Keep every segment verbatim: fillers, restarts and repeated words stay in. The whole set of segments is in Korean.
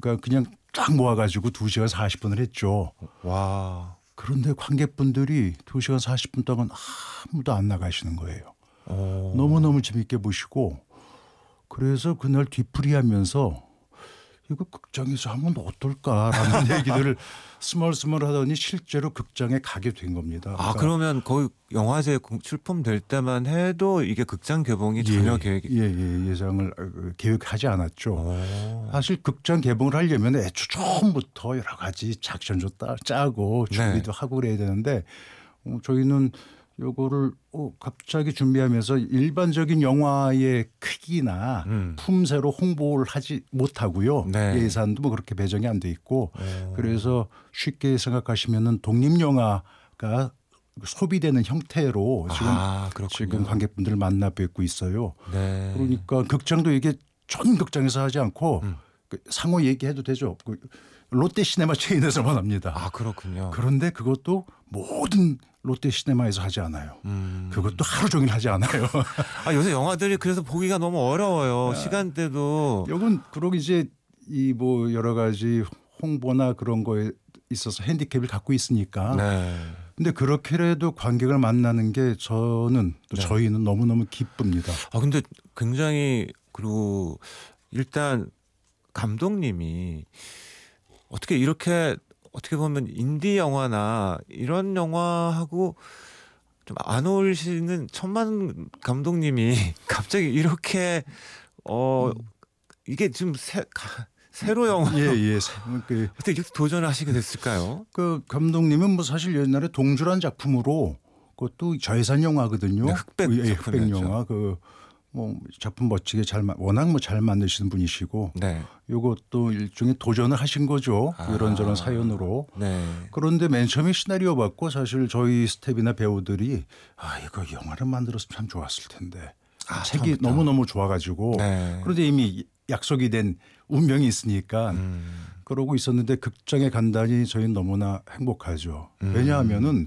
그러니까 그냥 딱 모아가지고 두 시간 사십 분을 했죠. 와. 그런데 관객분들이 두 시간 사십 분 동안 아무도 안 나가시는 거예요. 오. 너무너무 재밌게 보시고 그래서 그날 뒤풀이하면서 이거 극장에서 하면 어떨까라는 얘기들을 스멀스멀 하더니 실제로 극장에 가게 된 겁니다. 아 그러니까 그러면 거의 영화제 출품될 때만 해도 이게 극장 개봉이 전혀 예, 계획이 예, 예, 예상을 계획하지 않았죠. 오. 사실 극장 개봉을 하려면 애초 처음부터 여러 가지 작전도 따, 짜고 준비도 네. 하고 그래야 되는데 어, 저희는 요거를 어, 갑자기 준비하면서 일반적인 영화의 크기나 음. 품새로 홍보를 하지 못하고요. 네. 예산도 뭐 그렇게 배정이 안 돼 있고 오. 그래서 쉽게 생각하시면은 독립영화가 소비되는 형태로 지금 아, 그렇군요. 지금 관객분들을 만나 뵙고 있어요. 네. 그러니까 극장도 이게 전 극장에서 하지 않고 음. 그 상호 얘기해도 되죠. 그 롯데시네마 체인에서만 합니다. 아 그렇군요. 그런데 그것도 모든 롯데시네마에서 하지 않아요. 음. 그것도 하루 종일 하지 않아요. 아 요새 영화들이 그래서 보기가 너무 어려워요. 시간대도. 요건 그러고 이제 이 뭐 여러 가지 홍보나 그런 거에 있어서 핸디캡을 갖고 있으니까. 네. 근데 그렇게라도 관객을 만나는 게 저는 또 네. 저희는 너무너무 기쁩니다. 아 근데 굉장히 그리고 일단 감독님이 어떻게 이렇게 어떻게 보면 인디 영화나 이런 영화하고 좀 안 어울리시는 천만 감독님이 갑자기 이렇게 어 이게 지금 새, 가, 새로 영화 예, 예. 그, 어떻게 이렇게 도전을 하시게 됐을까요? 그 감독님은 뭐 사실 옛날에 동주란 작품으로 그것도 저예산 영화거든요. 네, 흑백 예, 흑백 작품이었죠. 영화 그 뭐 작품 멋지게 잘 마- 워낙 뭐 잘 만드시는 분이시고 네. 이것도 일종의 도전을 하신 거죠. 아. 이런저런 사연으로. 네. 그런데 맨 처음에 시나리오 받고 사실 저희 스태프나 배우들이 아 이거 영화를 만들었으면 참 좋았을 텐데 아, 책이 처음부터. 너무너무 좋아가지고 네. 그런데 이미 약속이 된 운명이 있으니까 음. 그러고 있었는데 극장에 간다니 저희는 너무나 행복하죠. 음. 왜냐하면은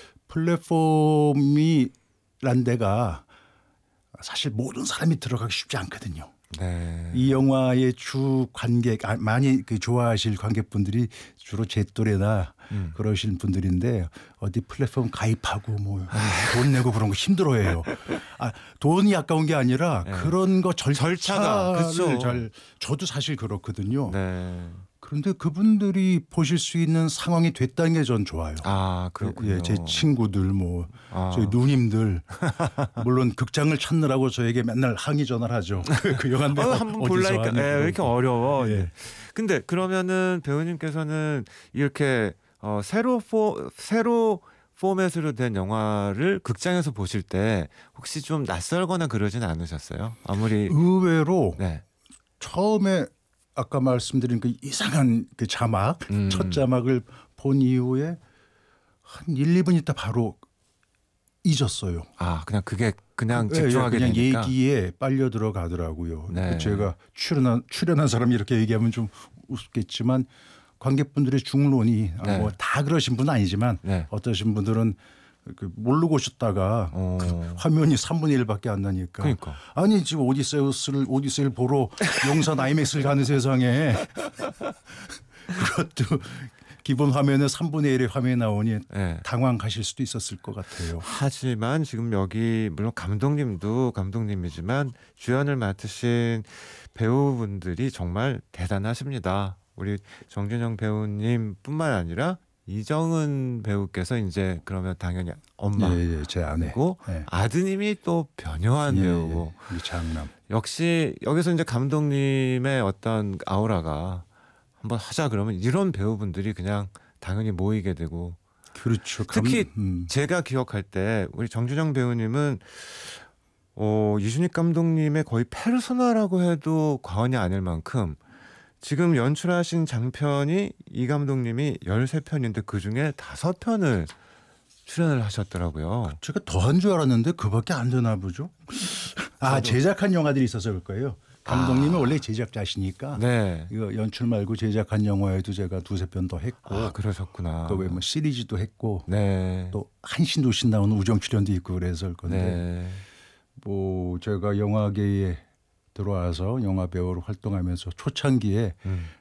플랫폼이 란 데가 사실 모든 사람이 들어가기 쉽지 않거든요. 네. 이 영화의 주 관객 아, 많이 그 좋아하실 관객분들이 주로 제 또래나 음. 그러신 분들인데 어디 플랫폼 가입하고 뭐 돈 내고 그런 거 힘들어해요. 아, 돈이 아까운 게 아니라 네. 그런 거 절차를 절차가, 그쵸. 잘 저도 사실 그렇거든요. 네. 그런데 그분들이 보실 수 있는 상황이 됐다는 게 전 좋아요. 아 그렇군요. 예, 제 친구들 뭐 아. 저희 누님들 물론 극장을 찾느라고 저에게 맨날 항의 전화를 하죠. 그, 그 영화인데 어, 한번 볼라니까 예, 왜 이렇게 어려워. 예. 근데 그러면은 배우님께서는 이렇게 어, 새로 포 새로 포맷으로 된 영화를 극장에서 보실 때 혹시 좀 낯설거나 그러진 않으셨어요? 아무리 의외로 네. 처음에 아까 말씀드린 그 이상한 그 자막 음. 첫 자막을 본 이후에 한 일, 이 분 있다 바로 잊었어요. 아 그냥 그게 그냥 예, 예, 집중하게 그냥 되니까. 얘기에 빨려 들어가더라고요. 네. 제가 출연한 출연한 사람이 이렇게 얘기하면 좀 우습겠지만 관객분들의 중론이 네. 뭐 다 그러신 분은 아니지만 네. 어떠신 분들은 그 모르고 오셨다가 어. 그 화면이 삼분의 일밖에 안 나니까 그러니까. 아니 지금 오디세우스를 오디세이를 보러 용산 아이맥스를 가는 세상에 그것도 기본 화면에 삼분의 일의 화면이 나오니 네. 당황하실 수도 있었을 것 같아요. 하지만 지금 여기 물론 감독님도 감독님이지만 주연을 맡으신 배우분들이 정말 대단하십니다. 우리 정준영 배우님뿐만 아니라 이정은 배우께서 이제 그러면 당연히 엄마고 예, 예, 제 아내. 예. 아드님이 또 변요한 예, 배우고 예, 우리 장남. 역시 여기서 이제 감독님의 어떤 아우라가 한번 하자 그러면 이런 배우분들이 그냥 당연히 모이게 되고 그렇죠. 감- 특히 음. 제가 기억할 때 우리 정준영 배우님은 어, 이순익 감독님의 거의 페르소나라고 해도 과언이 아닐 만큼 지금 연출하신 장편이 이 감독님이 열세 편인데 그중에 다섯 편을 출연을 하셨더라고요. 제가 더 한 줄 알았는데 그밖에 안 되나 보죠. 아 제작한 영화들이 있어서 그럴 거예요. 감독님은 아. 원래 제작자시니까 네. 이거 연출 말고 제작한 영화에도 제가 두세 편 더 했고 아 그러셨구나. 또 왜 뭐 시리즈도 했고 네. 또 한신도신 나오는 우정 출연도 있고 그래서 그럴 건데 네. 뭐 제가 영화계에 들어와서 영화 배우로 활동하면서 초창기에 음.